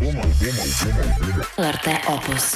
LRT Opus.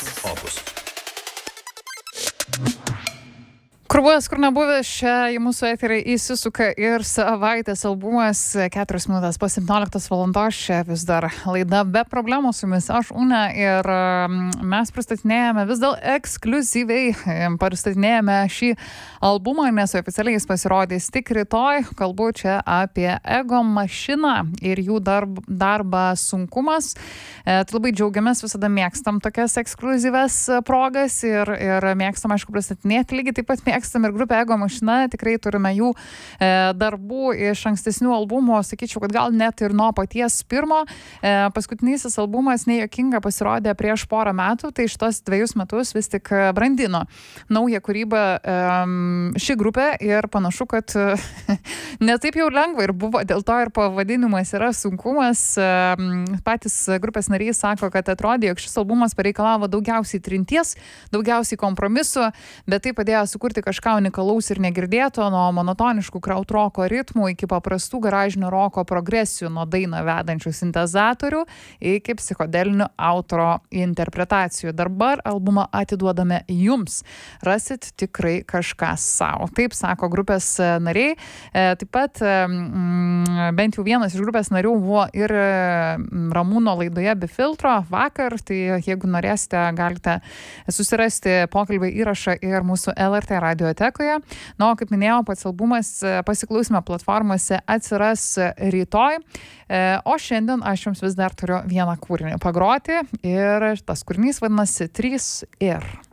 Kur buvęs, kur nebuvęs, čia į mūsų eterį įsisuka ir savaitės albumas 4 minutės po 17 valandos. Čia vis dar laida be problemų su jumis. Aš Une ir mes pristatinėjame vis dar ekskliuzyviai, pristatinėjame šį albumą, nes oficialiai jis pasirodys tik rytoj. Kalbu čia apie Ego mašiną ir jų darbą Sunkumas. Tai labai džiaugiamės, visada mėgstam tokias ekskliuzyves progas ir mėgstam, aišku, pristatinėti. Lygiai taip pat mėgstam ir grupę Ego mašina, tikrai turime jų darbų iš ankstesnių albumų, sakyčiau, kad gal net ir nuo paties pirmo. Paskutinysis albumas Nejuokinga pasirodė prieš porą metų, tai šitos 2 metus vis tik brandino naują kūrybą ši grupė ir panašu, kad netaip jau lengva ir buvo, dėl to ir pavadinimas yra Sunkumas. Patys grupės nariai sako, kad atrodė, jog šis albumas pareikalavo daugiausiai trinties, daugiausiai kompromisų, bet tai padėjo sukurti kažką unikalaus ir negirdėto, nuo monotoniškų krautroko ritmų iki paprastų garažinio roko progresijų, nuo dainą vedančių sintezatorių iki psichodelinių autoro interpretacijų. Dabar albumą atiduodame jums. Rasit tikrai kažką savo. Taip sako grupės nariai. Taip pat bent jau vienas iš grupės narių buvo ir Ramūno laidoje Be filtro vakar, tai jeigu norėsite, galite susirasti pokalbio įrašą ir mūsų LRT radiotekoje. Na, o kaip minėjau, pats albumas pasiklausime platformose atsiras rytoj, o šiandien aš jums vis dar turiu vieną kūrinį pagroti ir tas kūrinys vadinasi 3 ir.